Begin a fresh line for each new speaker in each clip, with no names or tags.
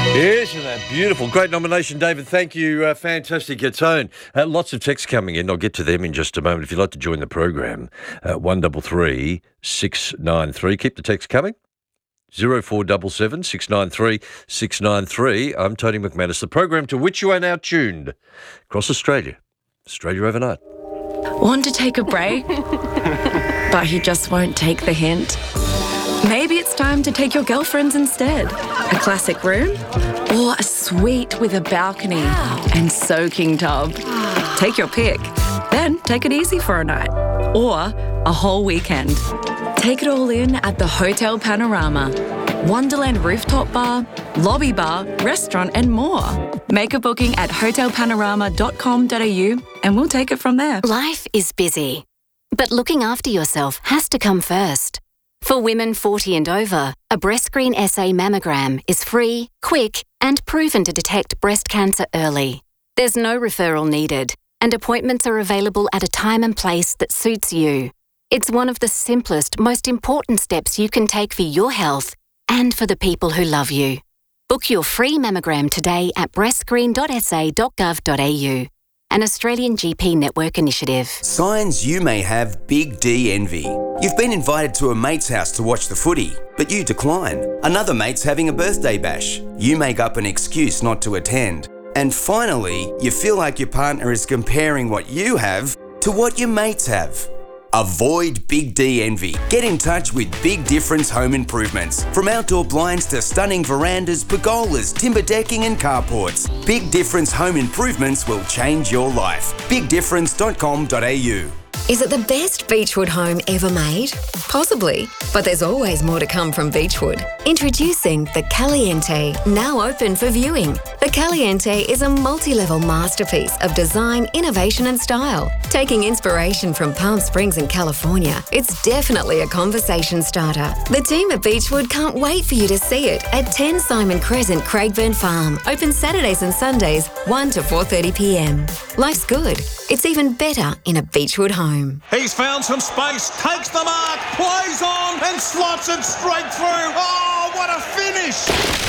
Yes, and that beautiful. Great nomination, David. Thank you. Fantastic. Your tone. Lots of texts coming in. I'll get to them in just a moment. If you'd like to join the program, 133 693. Keep the text coming. 0477 693 693. I'm Tony McManus, the program to which you are now tuned across Australia. Australia overnight.
Want to take a break? But he just won't take the hint. Maybe it's time to take your girlfriends instead. A classic room? Or a suite with a balcony and soaking tub. Take your pick. Then take it easy for a night. Or a whole weekend. Take it all in at the Hotel Panorama. Wonderland rooftop bar, lobby bar, restaurant and more. Make a booking at hotelpanorama.com.au and we'll take it from there.
Life is busy, but looking after yourself has to come first. For women 40 and over, a BreastScreen SA mammogram is free, quick, and proven to detect breast cancer early. There's no referral needed, and appointments are available at a time and place that suits you. It's one of the simplest, most important steps you can take for your health and for the people who love you. Book your free mammogram today at breastscreen.sa.gov.au. An Australian GP network initiative.
Signs you may have Big D envy. You've been invited to a mate's house to watch the footy, but you decline. Another mate's having a birthday bash. You make up an excuse not to attend. And finally, you feel like your partner is comparing what you have to what your mates have. Avoid Big D envy. Get in touch with Big Difference Home Improvements. From outdoor blinds to stunning verandas, pergolas, timber decking and carports. Big Difference Home Improvements will change your life. BigDifference.com.au.
Is it the best Beechwood home ever made? Possibly, but there's always more to come from Beechwood. Introducing the Caliente, now open for viewing. The Caliente is a multi-level masterpiece of design, innovation and style. Taking inspiration from Palm Springs in California, it's definitely a conversation starter. The team at Beechwood can't wait for you to see it at 10 Simon Crescent, Craigburn Farm. Open Saturdays and Sundays, 1 to 4:30 p.m. Life's good. It's even better in a Beechwood home.
He's found some space, takes the mark, plays on and slots it straight through. Oh, what a finish!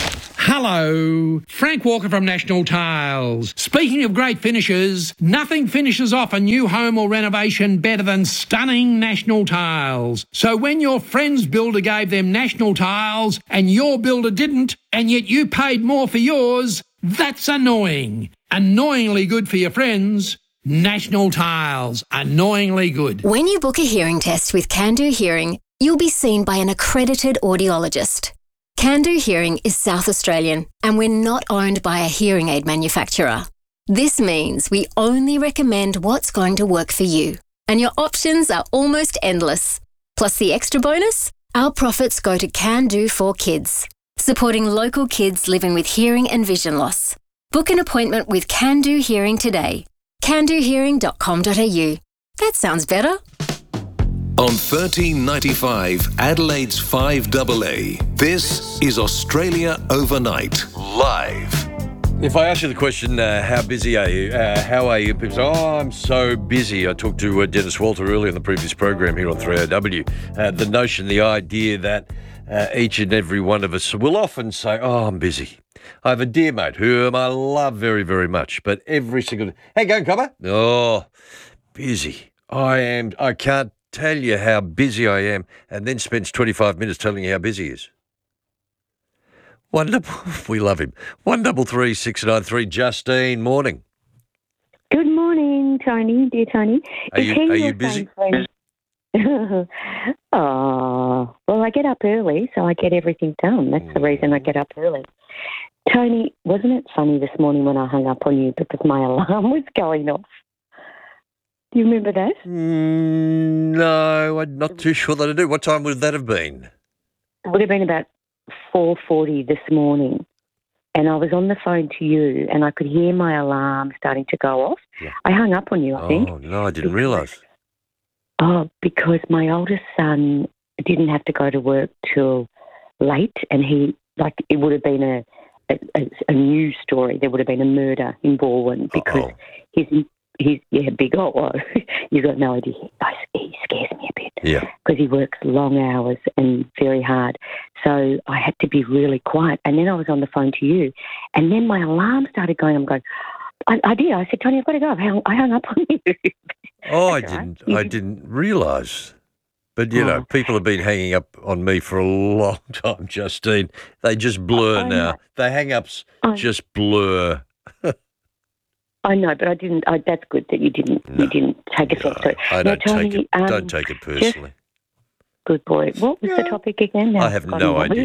Hello, Frank Walker from National Tiles. Speaking of great finishes, nothing finishes off a new home or renovation better than stunning National Tiles. So when your friend's builder gave them National Tiles and your builder didn't, and yet you paid more for yours, that's annoying. Annoyingly good for your friends. National Tiles. Annoyingly good.
When you book a hearing test with Can-Do Hearing, you'll be seen by an accredited audiologist. Can-Do Hearing is South Australian and we're not owned by a hearing aid manufacturer. This means we only recommend what's going to work for you. And your options are almost endless. Plus the extra bonus, our profits go to Can-Do for Kids, supporting local kids living with hearing and vision loss. Book an appointment with Can-Do Hearing today. CanDoHearing.com.au. That sounds better.
On 1395 Adelaide's 5AA, this is Australia Overnight, live.
If I ask you the question, how busy are you? How are you? People say, oh, I'm so busy. I talked to Dennis Walter earlier in the previous program here on 3OW. The notion, the idea that each and every one of us will often say, oh, I'm busy. I have a dear mate whom I love very, very much, but every single... How you going, Copper? Oh, busy. I can't tell you how busy I am, and then spends 25 minutes telling you how busy he is. We love him. 133 693. Justine, morning.
Good morning, Tony, dear Tony.
Are you busy?
Oh, well, I get up early, so I get everything done. That's the reason I get up early. Tony, wasn't it funny this morning when I hung up on you because my alarm was going off? Do you remember that?
No, I'm not too sure that I do. What time would that have been?
It would have been about 4:40 this morning. And I was on the phone to you and I could hear my alarm starting to go off. Yeah. I hung up on you, I think.
Oh, no, I didn't realise.
Oh, because my oldest son didn't have to go to work till late and it would have been a news story. There would have been a murder in Baldwin because his Big Otto. You got no idea. He scares me a bit.
Yeah.
Because he works long hours and very hard. So I had to be really quiet. And then I was on the phone to you. And then my alarm started going. I'm going, I did. I said, Tony, I've got to go. I hung up on you.
Oh, I didn't realise. But, you know, people have been hanging up on me for a long time, Justine. They just blur now. The hang-ups just blur.
I know, but I didn't. That's good that you didn't. No, you didn't take offence to it.
I don't take it. Don't take it personally.
Good boy. What was the topic again?
I have no idea.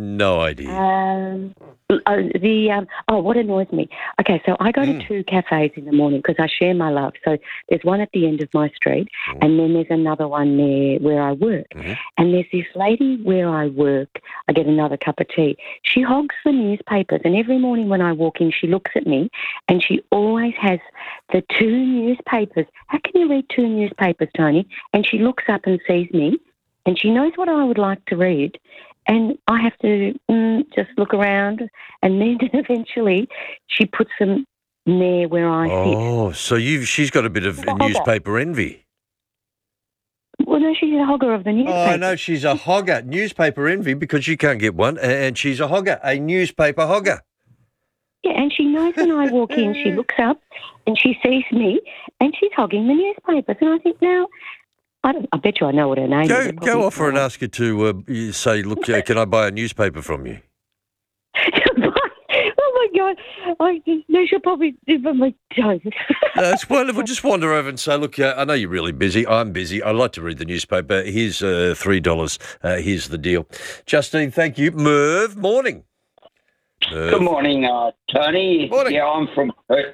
What annoys me? Okay, so I go to two cafes in the morning because I share my love. So there's one at the end of my street, and then there's another one there where I work. And there's this lady where I work. I get another cup of tea. She hogs the newspapers, and every morning when I walk in, she looks at me, and she always has the two newspapers. How can you read two newspapers, Tony? And she looks up and sees me. And she knows what I would like to read, and I have to just look around, and then eventually she puts them there where I sit.
Oh, so she's got a bit of newspaper envy.
Well, no, she's a hogger of the newspaper.
Oh, no, she's a hogger. Newspaper envy because you can't get one, and she's a hogger, a newspaper hogger.
Yeah, and she knows when I walk in, she looks up, and she sees me, and she's hogging the newspapers. And I think, now... I bet you I know what her name is.
Go off her and ask her to say, look, can I buy a newspaper from you?
Oh, my God. She'll probably give me toes.
That's wonderful. Just wander over and say, look, I know you're really busy. I'm busy. I like to read the newspaper. Here's $3. Here's the deal. Justine, thank you. Merv, morning. Merv.
Good morning, Tony.
Morning.
Yeah, I'm from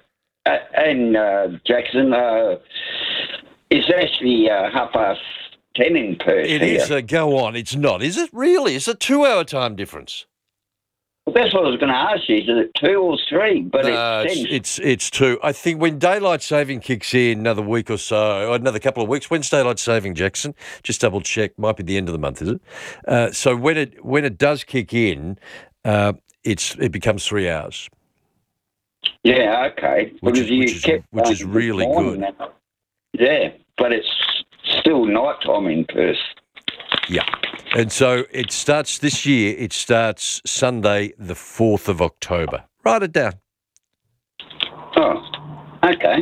Jackson. It's actually 10:30 in Perth.
It is. Go on. It's not, is it? Really? It's a 2-hour time difference.
Well, that's what I was going to ask you. Is it 2 or 3? But
it's 2. I think when daylight saving kicks in another week or so, or another couple of weeks, when's daylight saving, Jackson? Just double check. Might be the end of the month, is it? So when it does kick in, it becomes 3 hours.
Yeah. Okay.
Which is really good.
Yeah, but it's still night time in Perth.
Yeah. And so it starts this year, it starts Sunday, the 4th of October. Write it down.
Oh, okay.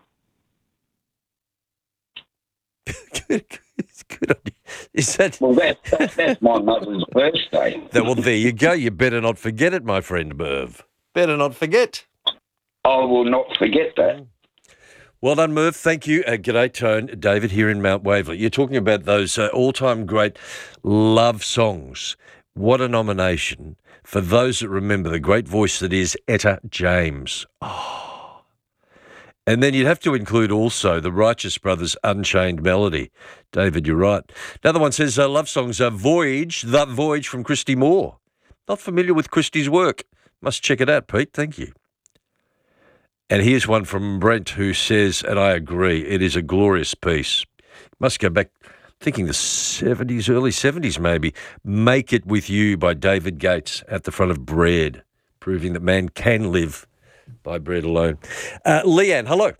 Good on you. Is that...
Well, that's my mother's birthday.
Well, there you go. You better not forget it, my friend Merv. Better not forget.
I will not forget that.
Well done, Merv. Thank you. G'day, Tone. David here in Mount Waverley. You're talking about those all-time great love songs. What a nomination for those that remember the great voice that is Etta James. Oh. And then you'd have to include also the Righteous Brothers' Unchained Melody. David, you're right. Another one says love songs are Voyage, The Voyage from Christy Moore. Not familiar with Christy's work. Must check it out, Pete. Thank you. And here's one from Brent who says, and I agree, it is a glorious piece. Must go back, thinking the 70s, early 70s maybe. Make It With You by David Gates at the front of Bread, proving that man can live by bread alone. Leanne, hello.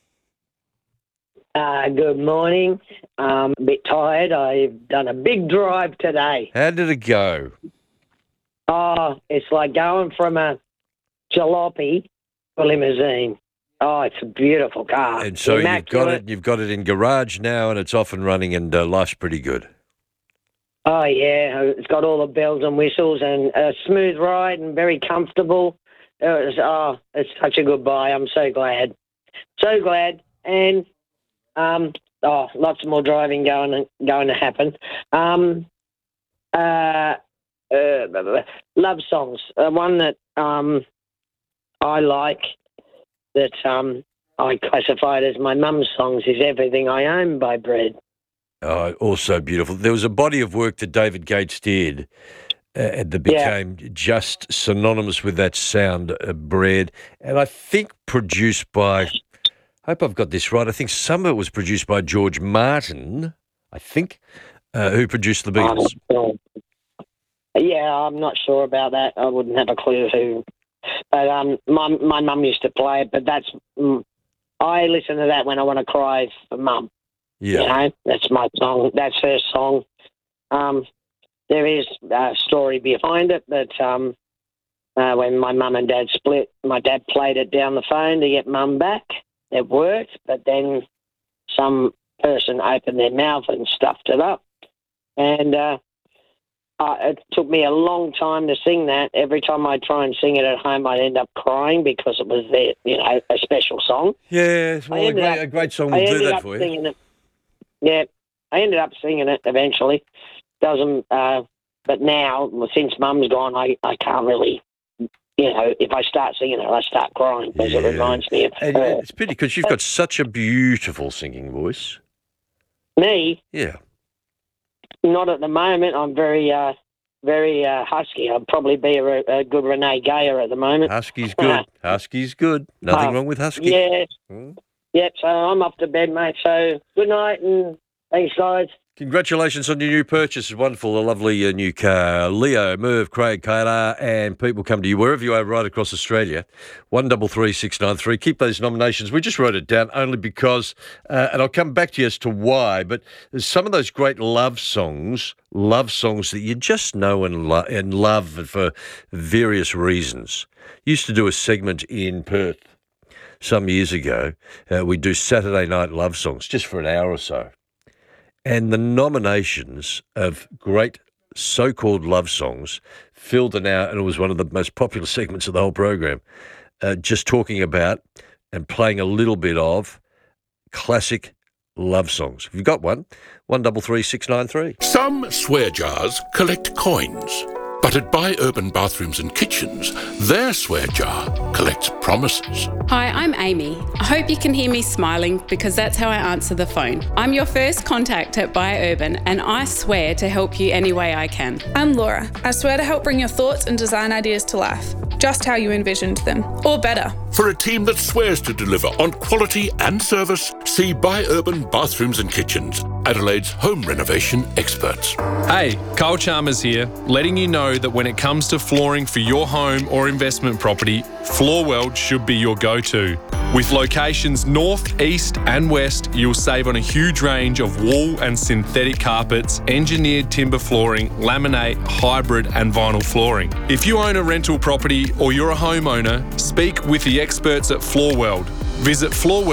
Good morning. I'm a bit tired. I've done a big drive today.
How did it go?
Oh, it's like going from a jalopy to a limousine. Oh, it's a beautiful car.
And so
Immaculate.
you've got it in garage now, and it's off and running, and life's pretty good.
Oh, yeah. It's got all the bells and whistles and a smooth ride and very comfortable. It's such a good buy. I'm so glad. So glad. And, lots more driving going to happen. Love songs. One that I like that I classified as my mum's songs is Everything I Own by Bread.
Oh, also beautiful. There was a body of work that David Gates did that became just synonymous with that sound, Bread. And I think produced by, I hope I've got this right, I think some of it was produced by George Martin, I think, who produced the Beatles.
Yeah, I'm not sure about that. I wouldn't have a clue who. But my mum used to play it, but that's I listen to that when I want to cry for Mum.
Yeah.
You know, that's my song. That's her song. There is a story behind it, but when my mum and dad split, my dad played it down the phone to get Mum back. It worked, but then some person opened their mouth and stuffed it up. And it took me a long time to sing that. Every time I try and sing it at home, I'd end up crying because it was a special song.
Yeah, well, a great song will do that for you.
Yeah, I ended up singing it eventually. But now, since Mum's gone, I can't really, if I start singing it, I start crying because it reminds me of her.
It's pity because you've got such a beautiful singing voice.
Me?
Yeah.
Not at the moment. I'm very husky. I'd probably be a good Renee Gayer at the moment.
Husky's good. Husky's good. Nothing wrong with husky.
Yeah. Yep, so I'm off to bed, mate. So good night and thanks, guys.
Congratulations on your new purchase. It's wonderful, a lovely new car. Leo, Merv, Craig, Kayla, and people come to you wherever you are right across Australia. 133693. Keep those nominations. We just wrote it down only because, and I'll come back to you as to why, but there's some of those great love songs that you just know and love for various reasons. Used to do a segment in Perth some years ago. We'd do Saturday night love songs just for an hour or so. And the nominations of great so-called love songs filled an hour, and it was one of the most popular segments of the whole program, just talking about and playing a little bit of classic love songs. If you've got one, 133693.
Some swear jars collect coins, but at Buy Urban Bathrooms and Kitchens, their swear jar collects promises.
Hi, I'm Amy. I hope you can hear me smiling because that's how I answer the phone. I'm your first contact at Buy Urban, and I swear to help you any way I can.
I'm Laura. I swear to help bring your thoughts and design ideas to life, just how you envisioned them, or better.
For a team that swears to deliver on quality and service, see Buy Urban Bathrooms and Kitchens, Adelaide's home renovation experts.
Hey, Carl Chalmers here, letting you know that when it comes to flooring for your home or investment property, Floorworld should be your go-to. With locations north, east and west, you'll save on a huge range of wool and synthetic carpets, engineered timber flooring, laminate, hybrid and vinyl flooring. If you own a rental property or you're a homeowner, speak with the experts at Floorworld. Visit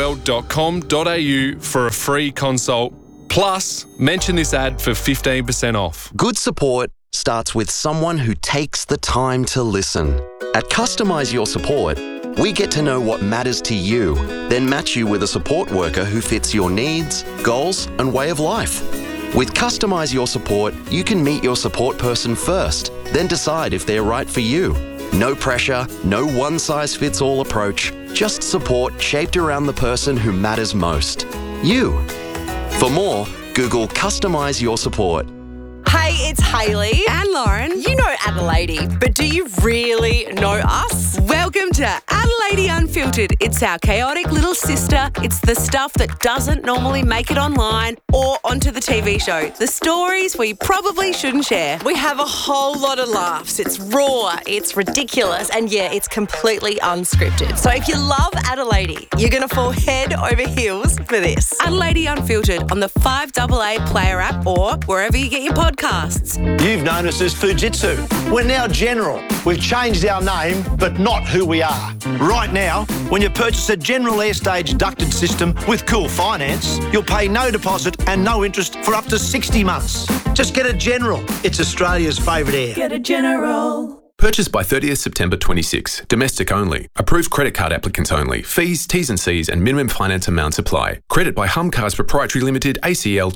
floorworld.com.au for a free consult. Plus, mention this ad for 15% off.
Good support starts with someone who takes the time to listen. At Customise Your Support, we get to know what matters to you, then match you with a support worker who fits your needs, goals, and way of life. With Customise Your Support, you can meet your support person first, then decide if they're right for you. No pressure, no one-size-fits-all approach, just support shaped around the person who matters most. You. For more, Google Customise Your Support.
Hey, it's Hayley and Lauren. You know Adelaide, but do you really know us? Welcome to Adelaide Unfiltered. It's our chaotic little sister. It's the stuff that doesn't normally make it online or onto the TV show. The stories we probably shouldn't share. We have a whole lot of laughs. It's raw, it's ridiculous, and yeah, it's completely unscripted. So if you love Adelaide, you're going to fall head over heels for this. Adelaide Unfiltered on the 5AA Player app or wherever you get your podcasts.
You've known us as Fujitsu. We're now General. We've changed our name, but not who we are. Right now, when you purchase a General Airstage ducted system with Cool Finance, you'll pay no deposit and no interest for up to 60 months. Just get a General. It's Australia's favourite air.
Get a General.
Purchased by 30th September 26. Domestic only. Approved credit card applicants only. Fees, T's and C's and minimum finance amounts apply. Credit by Humcars Proprietary Limited, ACL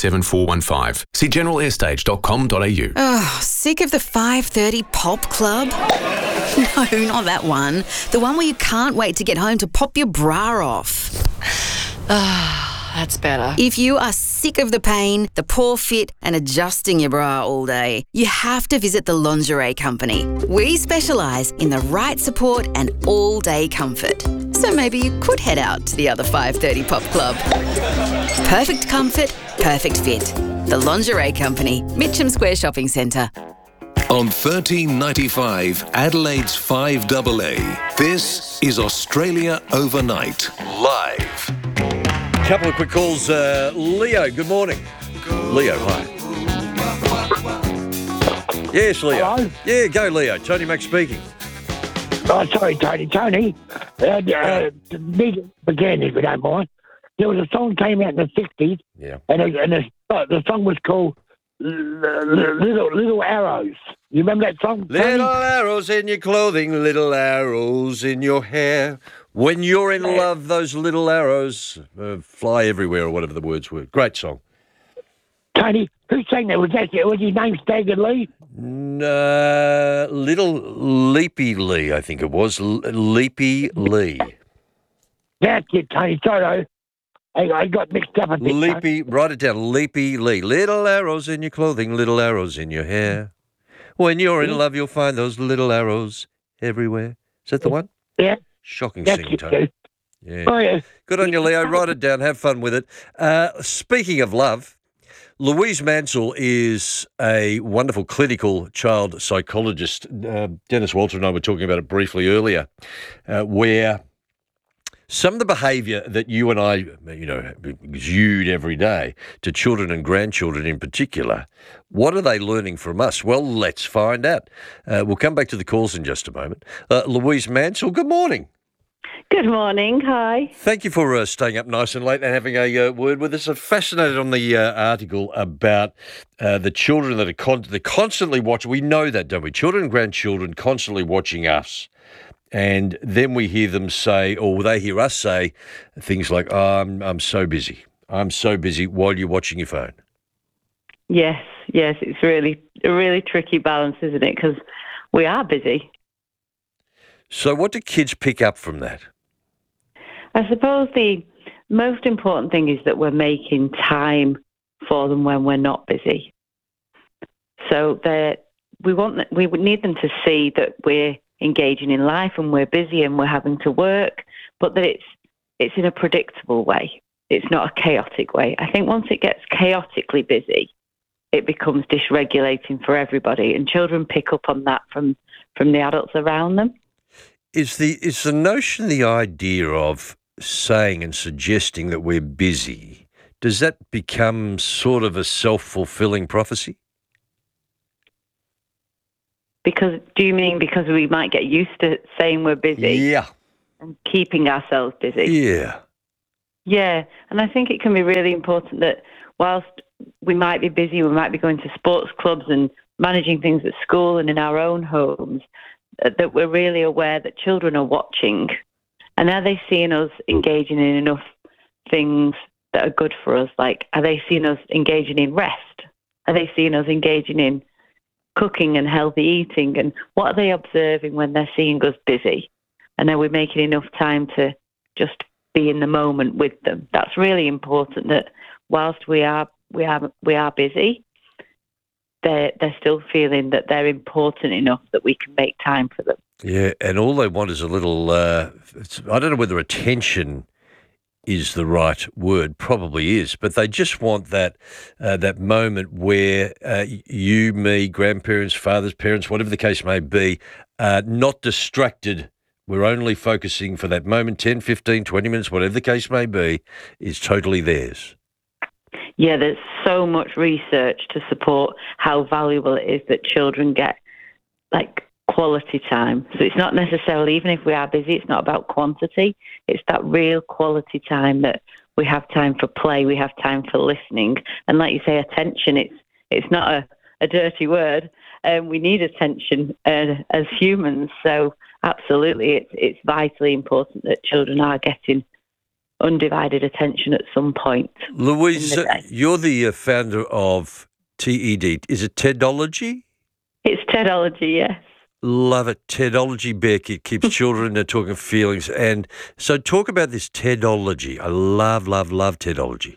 247415. See generalairstage.com.au.
Oh, sick of the 5:30 pop club? No, not that one. The one where you can't wait to get home to pop your bra off.
That's better.
If you are sick of the pain, the poor fit, and adjusting your bra all day, you have to visit the Lingerie Company. We specialise in the right support and all-day comfort. So maybe you could head out to the other 5:30 pop club. Perfect comfort, perfect fit. The Lingerie Company, Mitcham Square Shopping Centre.
On 1395 Adelaide's 5AA, this is Australia Overnight, live.
Couple of quick calls. Leo, good morning. Leo, hi. Yes, Leo.
Hello?
Yeah, go, Leo. Tony Mac speaking.
Oh, sorry, Tony. Tony, need to begin, if you don't mind. There was a song came out in the 60s, and the song was called Little Arrows. You remember that song, Tony?
Little arrows in your clothing, little arrows in your hair. When you're in love, those little arrows fly everywhere, or whatever the words were. Great song.
Tony, who sang that? Was his name Stagger Lee?
Little Leapy Lee, I think it was. Leapy Lee.
That's it, Tony. Sorry, I got mixed up a bit.
Leapy, write it down. Leapy Lee. Little arrows in your clothing, little arrows in your hair. When you're in love, you'll find those little arrows everywhere. Is that the one?
Yeah.
Shocking
That's
singing,
it,
Tony.
too.
Yeah.
Oh, yeah.
Good on you, Leo. Write it down. Have fun with it. Speaking of love, Louise Mansell is a wonderful clinical child psychologist. Dennis Walter and I were talking about it briefly earlier, where some of the behaviour that you and I, exude every day to children and grandchildren in particular, what are they learning from us? Well, let's find out. We'll come back to the calls in just a moment. Louise Mansell, good morning.
Good morning. Hi.
Thank you for staying up nice and late and having a word with us. I'm fascinated on the article about the children that are they're constantly watching. We know that, don't we? Children and grandchildren constantly watching us. And then we hear them say, or they hear us say, things like, oh, I'm so busy. I'm so busy while you're watching your phone.
Yes, it's a really tricky balance, isn't it? Because we are busy.
So what do kids pick up from that?
I suppose the most important thing is that we're making time for them when we're not busy. So we would need them to see that we're engaging in life and we're busy and we're having to work, but that it's in a predictable way. It's not a chaotic way. I think once it gets chaotically busy, it becomes dysregulating for everybody, and children pick up on that from the adults around them.
Is the notion, the idea of saying and suggesting that we're busy, does that become sort of a self-fulfilling prophecy?
Do you mean because we might get used to saying we're busy?
Yeah.
And keeping ourselves busy?
Yeah.
Yeah, and I think it can be really important that whilst we might be busy, we might be going to sports clubs and managing things at school and in our own homes, that we're really aware that children are watching. And are they seeing us engaging in enough things that are good for us? Like, are they seeing us engaging in rest? Are they seeing us engaging in cooking and healthy eating? And what are they observing when they're seeing us busy? And are we making enough time to just be in the moment with them? That's really important, that whilst we are busy, they're still feeling that they're important enough that we can make time for them.
Yeah, and all they want is a little, I don't know whether attention is the right word, probably is, but they just want that moment where you, me, grandparents, fathers, parents, whatever the case may be, not distracted. We're only focusing for that moment, 10, 15, 20 minutes, whatever the case may be, is totally theirs.
Yeah, there's so much research to support how valuable it is that children get, like, quality time. So it's not necessarily, even if we are busy, it's not about quantity. It's that real quality time, that we have time for play, we have time for listening. And like you say, attention, it's not a dirty word. We need attention as humans. So absolutely, it's vitally important that children are getting undivided attention at some point.
Louise, you're the founder of TED. Is it TEDology?
It's TEDology, yes.
Love it. TEDology, Beck. It keeps children talking feelings. And so talk about this TEDology. I love, love, love TEDology.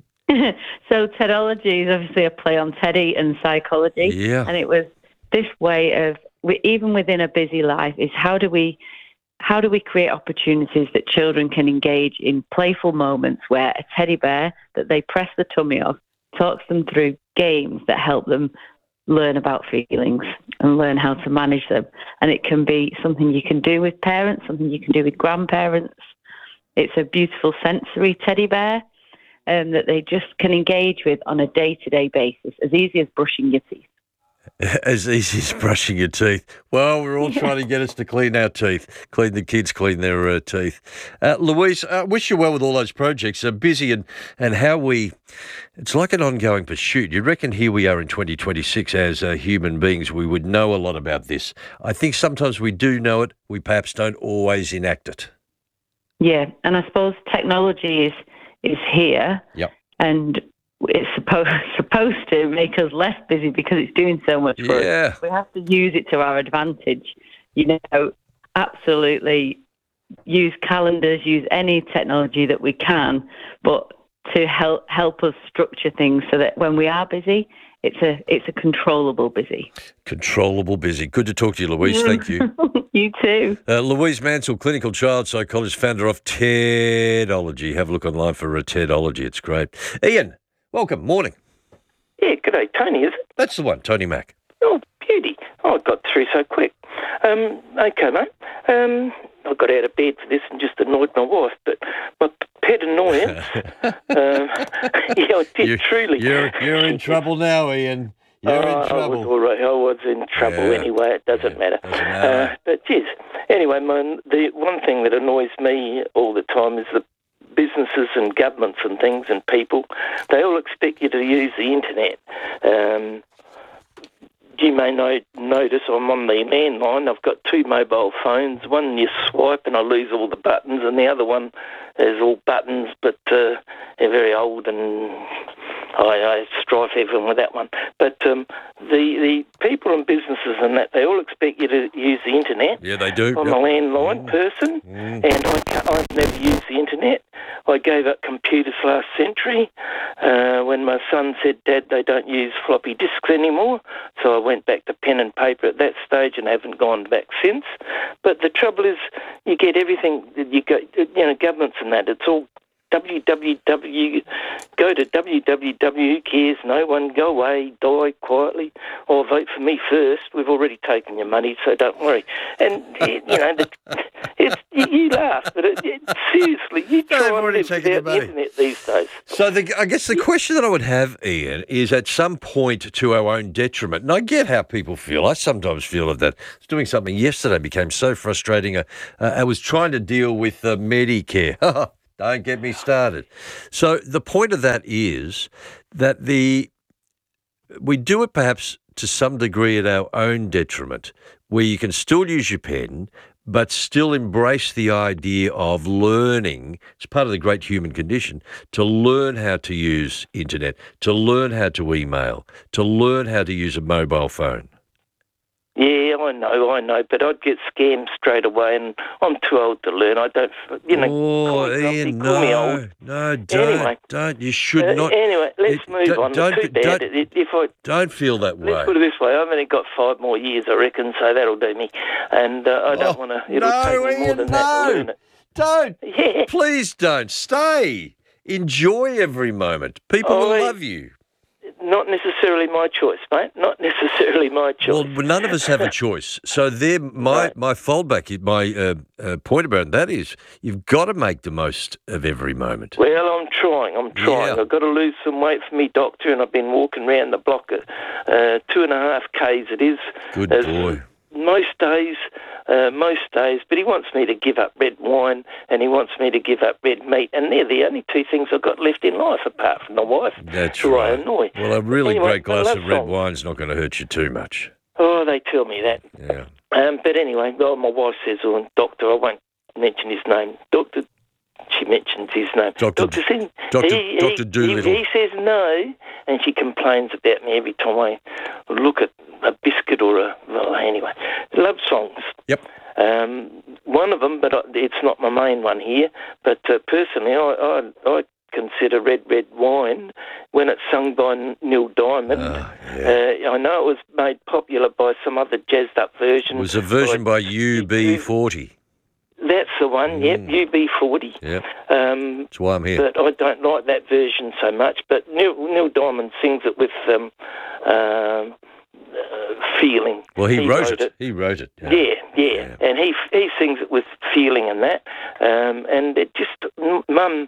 So TEDology is obviously a play on Teddy and psychology.
Yeah.
And it was this way of, even within a busy life, is how do we create opportunities that children can engage in playful moments where a teddy bear that they press the tummy of talks them through games that help them learn about feelings and learn how to manage them. And it can be something you can do with parents, something you can do with grandparents. It's a beautiful sensory teddy bear that they just can engage with on a day-to-day basis, as easy as brushing your teeth.
As easy as brushing your teeth. Well, we're all trying to get us to clean our teeth, clean the kids, clean their teeth. Louise, I wish you well with all those projects. Busy and how it's like an ongoing pursuit. You reckon here we are in 2026 as human beings, we would know a lot about this. I think sometimes we do know it, we perhaps don't always enact it.
Yeah, and I suppose technology is here.
Yep.
And it's supposed to make us less busy because it's doing so much for us. We have to use it to our advantage. Absolutely use calendars, use any technology that we can, but to help us structure things so that when we are busy, it's a controllable busy.
Controllable busy. Good to talk to you, Louise. Thank you.
You too.
Louise Mansell, clinical child psychologist, founder of TEDology. Have a look online for TEDology. It's great. Ian, welcome. Morning.
Yeah, g'day. Tony, is it?
That's the one, Tony Mack.
Oh, beauty. Oh, I got through so quick. Okay, mate. I got out of bed for this and just annoyed my wife, but my pet annoyance, I did truly.
You're in trouble now, Ian. You're in trouble.
I was all right. I was in trouble anyway. It doesn't matter. But, geez. Anyway, the one thing that annoys me all the time is the businesses and governments and things and people, they all expect you to use the internet. You may notice I'm on the landline. I've got two mobile phones. One you swipe and I lose all the buttons, and the other one is all buttons, but they're very old, and I strife everyone with that one. But the people and businesses and that, they all expect you to use the internet.
Yeah, they do.
I'm a landline person, and I've never used the internet. I gave up computers last century when my son said, Dad, they don't use floppy disks anymore. So I went back to pen and paper at that stage and haven't gone back since. But the trouble is, you get everything, governments and that, it's all go to www, who cares, no one, go away, die quietly, or vote for me first. We've already taken your money, so don't worry. And, you laugh, but seriously, you try and live without the internet these days.
So I guess the question that I would have, Ian, is at some point to our own detriment, and I get how people feel. I sometimes feel that. I was doing something yesterday, became so frustrating. I was trying to deal with Medicare. Don't get me started. So the point of that is that we do it perhaps to some degree at our own detriment, where you can still use your pen, but still embrace the idea of learning. It's part of the great human condition, to learn how to use internet, to learn how to email, to learn how to use a mobile phone.
Yeah, I know, but I'd get scammed straight away, and I'm too old to learn. I don't,
Ian, no, don't. You should not.
Anyway, let's move on. Too bad.
Don't feel that way.
Let's put it this way: I've only got 5 more years, I reckon, so that'll do me. And I don't want to. It'll take me more than that to learn it.
Don't.
Yeah.
Please don't. Stay. Enjoy every moment. People will love you.
Not necessarily my choice, mate. Not necessarily my choice.
Well, none of us have a choice. So my fallback, my point about that is you've got to make the most of every moment.
Well, I'm trying. Yeah. I've got to lose some weight for me, doctor, and I've been walking around the block at 2.5 Ks it is.
Good boy.
Most days, but he wants me to give up red wine and he wants me to give up red meat, and they're the only 2 things I've got left in life apart from my wife.
That's
who
right.
I annoy.
Well, a really great glass of red wine's not going to hurt you too much.
Oh, they tell me that.
Yeah.
But anyway, my wife says, doctor, I won't mention his name. Doctor, she mentions his name. Doctor
Doolittle.
He says no, and she complains about me every time I look at a biscuit or anyway. Love songs.
Yep.
One of them, but it's not my main one here, but personally I consider Red Wine when it's sung by Neil Diamond. I know it was made popular by some other jazzed up version.
It was a version by UB40.
That's the one, yep, UB40.
Yep. That's why I'm here.
But I don't like that version so much. But Neil Diamond sings it with feeling.
Well, he wrote it. He wrote it.
Yeah. And he sings it with feeling and that. And it just, my mum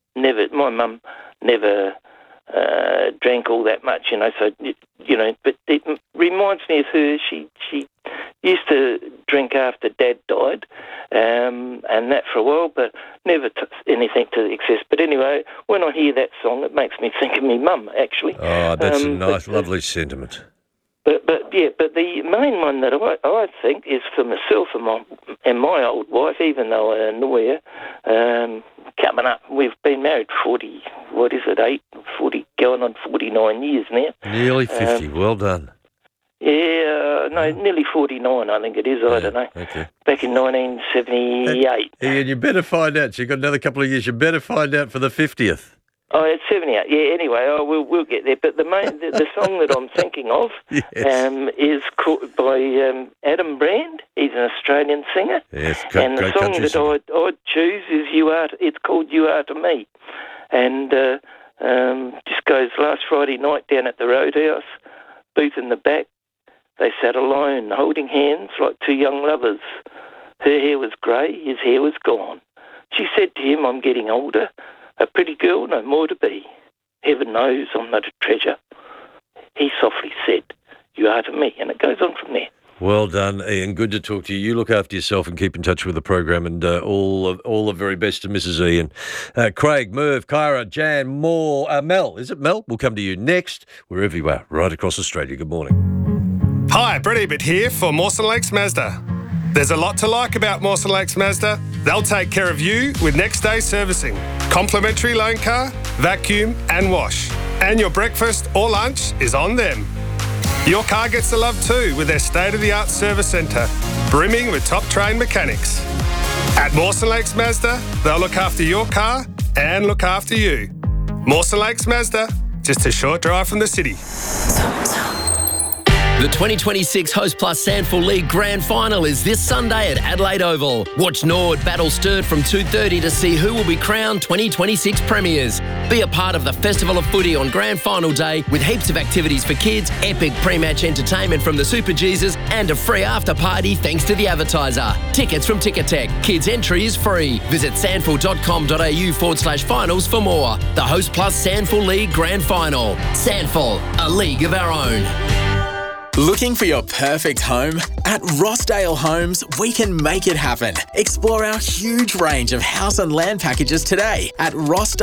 never drank all that much, so, but it reminds me of her. She used to drink after Dad died, and that for a while, but never anything to the excess. But anyway, when I hear that song, it makes me think of me mum, actually.
Oh, that's a nice, lovely sentiment.
But the main one that I think is for myself and my old wife, even though I annoy her, coming up. We've been married 40, going on 49 years now.
Nearly 50, well done.
Yeah, nearly 49, I think it is, I don't know.
Okay.
Back in 1978.
Ian, you better find out. So you've got another couple of years. You better find out for the 50th.
Oh, it's 78. Yeah. Anyway, we'll get there. But the song that I'm thinking of is called by Adam Brand. He's an Australian singer.
Yes,
and the song that I'd choose is It's called "You Are to Me," and just goes last Friday night down at the Roadhouse, booth in the back. They sat alone, holding hands like two young lovers. Her hair was grey, his hair was gone. She said to him, "I'm getting older. A pretty girl, no more to be. Heaven knows I'm not a treasure." He softly said, "You are to me," and it goes on from there.
Well done, Ian. Good to talk to you. You look after yourself and keep in touch with the program, and all the very best to Mrs. Ian. Craig, Merv, Kyra, Jan, Moore, Mel. Is it Mel? We'll come to you next, wherever you are, right across Australia. Good morning.
Hi, Brett Ebert here for Mawson Lakes Mazda. There's a lot to like about Mawson Lakes Mazda. They'll take care of you with next day servicing, complimentary loan car, vacuum and wash. And your breakfast or lunch is on them. Your car gets the love too with their state-of-the-art service centre, brimming with top-trained mechanics. At Mawson Lakes Mazda, they'll look after your car and look after you. Mawson Lakes Mazda, just a short drive from the city.
The 2026 Host Plus Sandful League Grand Final is this Sunday at Adelaide Oval. Watch Nord battle Sturt from 2:30 to see who will be crowned 2026 premiers. Be a part of the Festival of Footy on Grand Final Day with heaps of activities for kids, epic pre-match entertainment from the Super Jesus and a free after party thanks to the advertiser. Tickets from Ticketek. Kids entry is free. Visit sandful.com.au/finals for more. The Host Plus Sandful League Grand Final. Sandful, a league of our own.
Looking for your perfect home? At Rossdale Homes, we can make it happen. Explore our huge range of house and land packages today at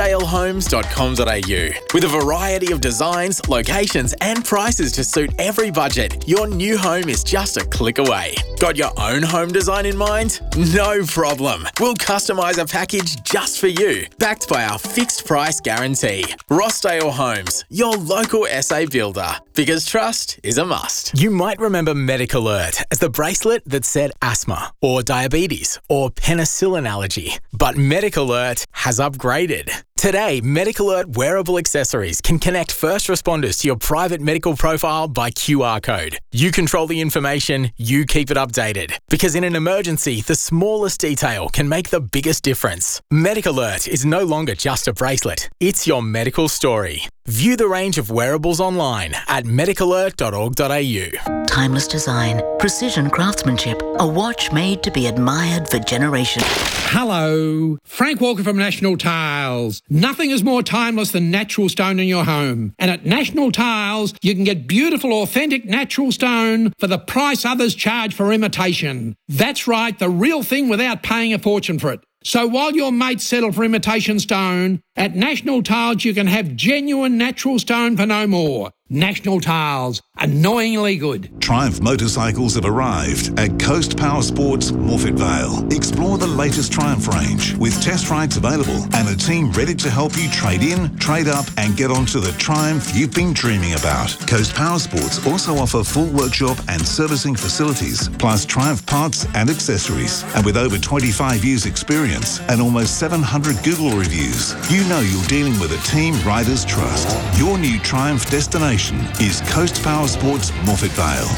rossdalehomes.com.au. With a variety of designs, locations and prices to suit every budget, your new home is just a click away. Got your own home design in mind? No problem. We'll customise a package just for you, backed by our fixed price guarantee. Rossdale Homes, your local SA builder. Because trust is a must. You might remember MedicAlert as the bracelet that said asthma or diabetes or penicillin allergy. But MedicAlert has upgraded. Today, MedicAlert wearable accessories can connect first responders to your private medical profile by QR code. You control the information, you keep it updated. Because in an emergency, the smallest detail can make the biggest difference. MedicAlert is no longer just a bracelet, it's your medical story. View the range of wearables online at medicalert.org.au.
Timeless design, precision craftsmanship, a watch made to be admired for generations.
Hello, Frank Walker from National Tiles. Nothing is more timeless than natural stone in your home. And at National Tiles, you can get beautiful, authentic natural stone for the price others charge for imitation. That's right, the real thing without paying a fortune for it. So while your mates settle for imitation stone, at National Tiles you can have genuine natural stone for no more. National Tiles, annoyingly good.
Triumph motorcycles have arrived at Coast Power Sports, Morphett Vale. Explore the latest Triumph range with test rides available and a team ready to help you trade in, trade up and get onto the Triumph you've been dreaming about. Coast Power Sports also offer full workshop and servicing facilities, plus Triumph parts and accessories. And with over 25 years experience and almost 700 Google reviews, you know you're dealing with a team riders trust. Your new Triumph destination is Coast Power Sports, Morphett Vale.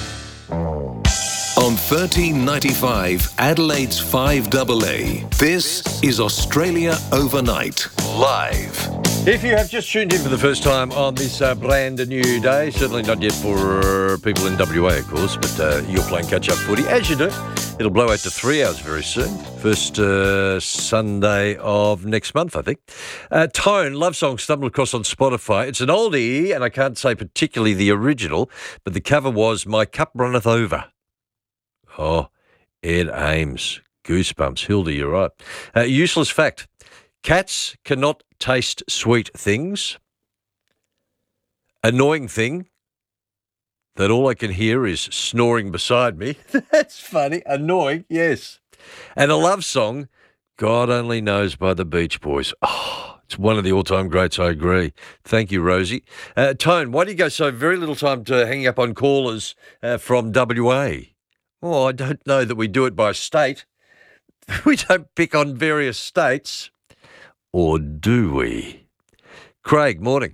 On 1395 Adelaide's 5AA, this is Australia Overnight, live.
If you have just tuned in for the first time on this brand new day, certainly not yet for people in WA, of course, but you're playing catch-up footy, as you do. It'll blow out to 3 hours very soon. First Sunday of next month, I think. Tone, Love Song, stumbled across on Spotify. It's an oldie, and I can't say particularly the original, but the cover was My Cup Runneth Over. Oh, Ed Ames. Goosebumps. Hilda, you're right. Useless fact. Cats cannot taste sweet things. Annoying thing that all I can hear is snoring beside me. That's funny. Annoying, yes. And a love song, God Only Knows by the Beach Boys. Oh, it's one of the all-time greats, I agree. Thank you, Rosie. Tone, why do you go so very little time to hanging up on callers from WA? Oh, I don't know that we do it by state. We don't pick on various states. Or do we? Craig, morning.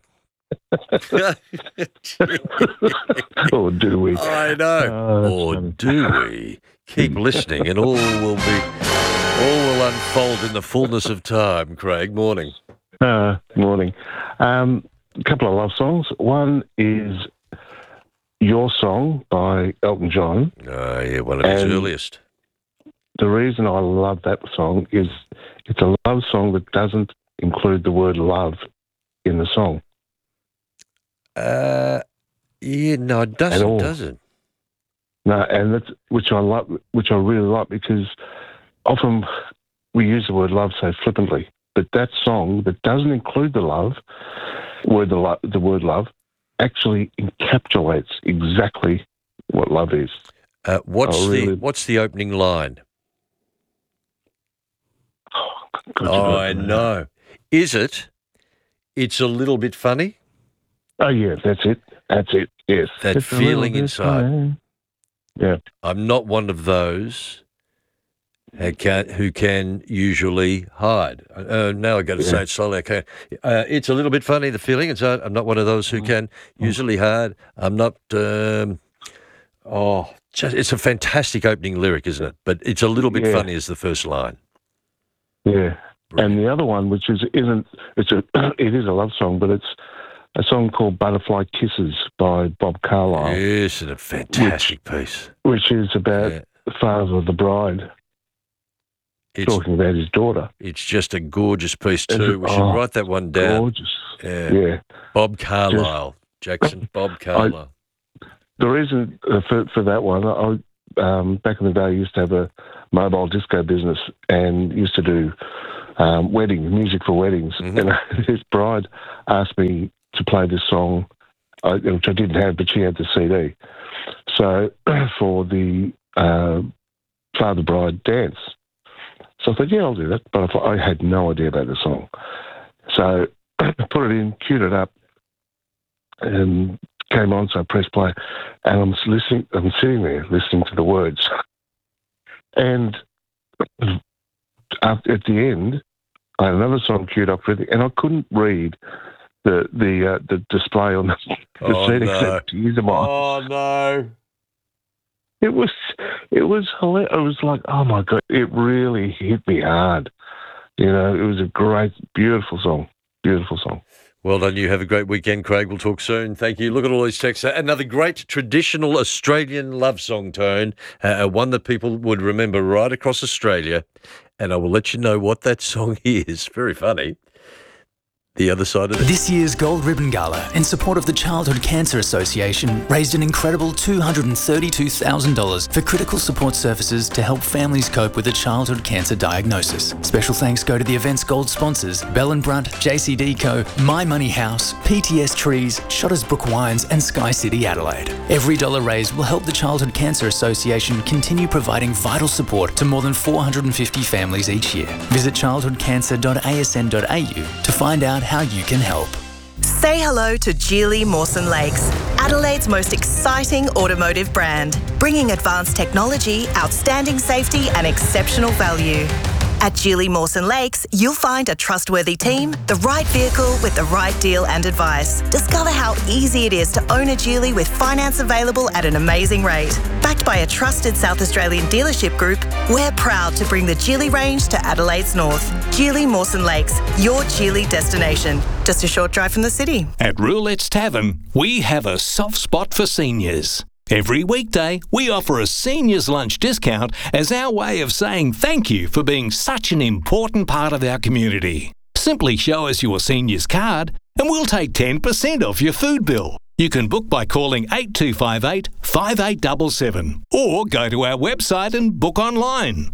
Or do we?
I know. Or do we? Keep listening and all will unfold in the fullness of time. Craig, morning.
Morning. A couple of love songs. One is Your Song by Elton John.
Oh, yeah, one of his earliest.
The reason I love that song is it's a love song that doesn't include the word love in the song.
Yeah, no, it doesn't, does it?
No, and that's which I really like, because often we use the word love so flippantly, but that song that doesn't include the word love, actually encapsulates exactly what love is.
What's the opening line? I know. Is it? It's a little bit funny.
Oh yeah, that's it. Yes,
that feeling inside.
Funny. Yeah,
I'm not one of those who can usually hide. Now I got to say it slowly. Okay, it's a little bit funny. The feeling inside. I'm not one of those who can usually hide. I'm not. It's a fantastic opening lyric, isn't it? But it's a little bit funny as the first line.
Yeah. And the other one, which it is a love song, but it's a song called Butterfly Kisses by Bob Carlyle.
Yes, and a fantastic piece.
Which is about the father of the bride talking about his daughter.
It's just a gorgeous piece too. We should write that one down.
Gorgeous.
Yeah. Bob Carlyle. Jackson, Bob Carlyle.
The reason for that one, back in the day, I used to have a mobile disco business and used to do music for weddings. Mm-hmm. And his bride asked me to play this song, which I didn't have, but she had the CD. So for the father-bride dance. So I thought, yeah, I'll do that. But I had no idea about the song. So I put it in, queued it up, and came on, so I pressed play. And I'm sitting there listening to the words. And at the end, I had another song queued up with it, and I couldn't read the display on the CD.
No.
Oh no! It was hilarious. I was like, oh my God! It really hit me hard. You know, it was a great, beautiful song. Beautiful song.
Well done. You have a great weekend, Craig. We'll talk soon. Thank you. Look at all these texts. Another great traditional Australian love song, Tone. One that people would remember right across Australia. And I will let you know what that song is. Very funny. The other side of it.
This year's Gold Ribbon Gala, in support of the Childhood Cancer Association, raised an incredible $232,000 for critical support services to help families cope with a childhood cancer diagnosis. Special thanks go to the event's gold sponsors, Bell & Brunt, JCD Co, My Money House, PTS Trees, Shottersbrook Wines and Sky City Adelaide. Every dollar raised will help the Childhood Cancer Association continue providing vital support to more than 450 families each year. Visit childhoodcancer.asn.au to find out how you can help.
Say hello to Geely Mawson Lakes, Adelaide's most exciting automotive brand, bringing advanced technology, outstanding safety and exceptional value. At Geely Mawson Lakes, you'll find a trustworthy team, the right vehicle with the right deal and advice. Discover how easy it is to own a Geely with finance available at an amazing rate. Backed by a trusted South Australian dealership group, we're proud to bring the Geely range to Adelaide's north. Geely Mawson Lakes, your Geely destination. Just a short drive from the city.
At Roulette's Tavern, we have a soft spot for seniors. Every weekday, we offer a seniors lunch discount as our way of saying thank you for being such an important part of our community. Simply show us your seniors card and we'll take 10% off your food bill. You can book by calling 8258 5877 or go to our website and book online.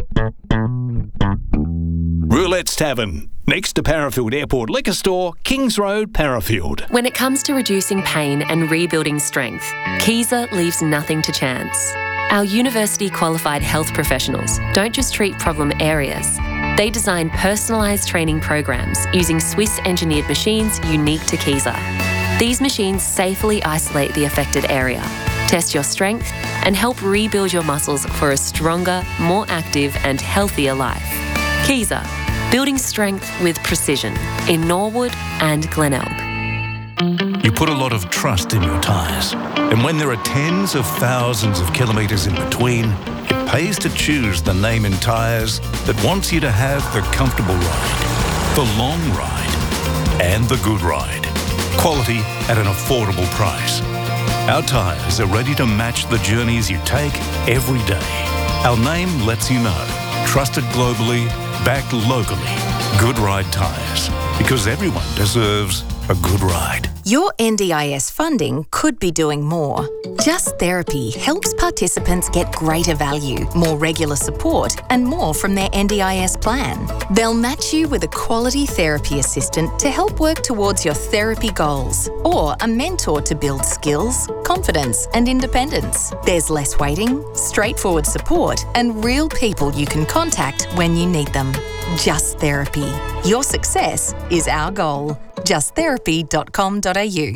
Roulette's Tavern, next to Parafield Airport Liquor Store, Kings Road, Parafield.
When it comes to reducing pain and rebuilding strength, Kieser leaves nothing to chance. Our university-qualified health professionals don't just treat problem areas. They design personalised training programs using Swiss-engineered machines unique to Kieser. These machines safely isolate the affected area, test your strength, and help rebuild your muscles for a stronger, more active and healthier life. Kieser, building strength with precision in Norwood and Glenelg.
You put a lot of trust in your tyres, and when there are tens of thousands of kilometres in between, it pays to choose the name in tyres that wants you to have the comfortable ride, the long ride, and the good ride. Quality at an affordable price. Our tyres are ready to match the journeys you take every day. Our name lets you know. Trusted globally, backed locally. Good Ride Tyres. Because everyone deserves a good ride.
Your NDIS funding could be doing more. Just Therapy helps participants get greater value, more regular support, and more from their NDIS plan. They'll match you with a quality therapy assistant to help work towards your therapy goals, or a mentor to build skills, confidence, and independence. There's less waiting, straightforward support, and real people you can contact when you need them. Just Therapy. Your success is our goal. justtherapy.com.au.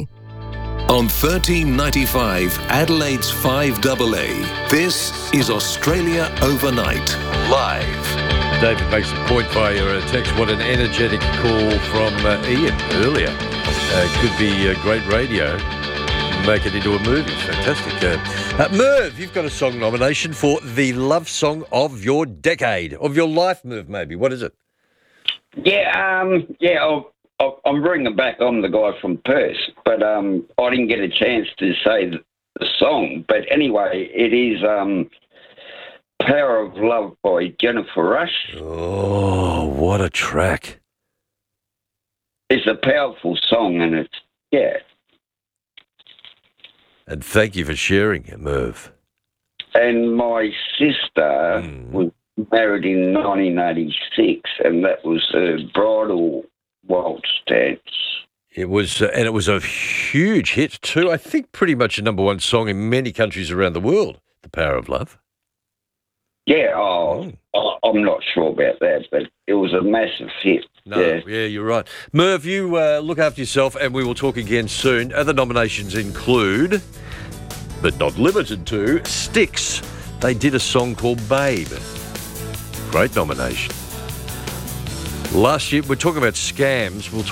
On 1395 Adelaide's 5AA, this is Australia Overnight, live.
David makes a point via text. What an energetic call from Ian earlier. Could be great radio. Make it into a movie. It's fantastic. Merv, you've got a song nomination for the love song of your decade, of your life, Merv, maybe. What is it?
I'm bringing back on the guy from Perth, but I didn't get a chance to say the song. But anyway, it is Power of Love by Jennifer Rush.
Oh, what a track.
It's a powerful song, and it's, yeah.
And thank you for sharing it, Merv.
And my sister was married in 1986, and that was her bridal waltz dance.
It was, and it was a huge hit too. I think pretty much a number one song in many countries around the world, The Power of Love.
Yeah, I'm not sure about that, but it was a massive hit.
No, yeah, you're right. Merv, you look after yourself, and we will talk again soon. Other nominations include, but not limited to, Styx. They did a song called Babe. Great nomination. Last year, we're talking about scams. We'll talk